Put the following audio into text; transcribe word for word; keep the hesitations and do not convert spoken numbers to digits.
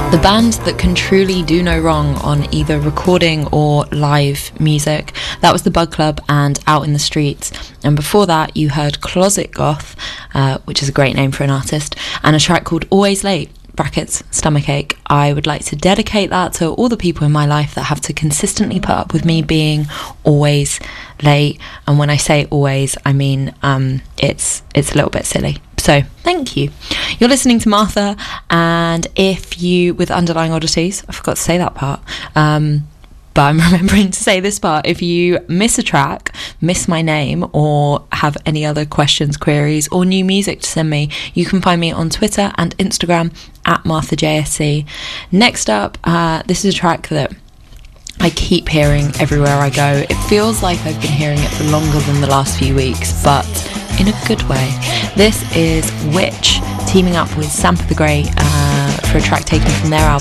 The band that can truly do no wrong on either recording or live music. That was the Bug Club and Out in the Streets. And before that, you heard Closet Goth, uh, which is a great name for an artist, and a track called Always Late, brackets, stomachache. I would like to dedicate that to all the people in my life that have to consistently put up with me being always late. And when I say always, I mean um, it's it's a little bit silly. So thank you. You're listening to Martha, and if you, with underlying oddities, I forgot to say that part, um, but I'm remembering to say this part. If you miss a track, miss my name, or have any other questions, queries, or new music to send me, you can find me on Twitter and Instagram at Martha J S C. Next up, uh, this is a track that I keep hearing everywhere I go. It feels like I've been hearing it for longer than the last few weeks, but in a good way. This is Witch teaming up with Sampa the Great uh, for a track taken from their album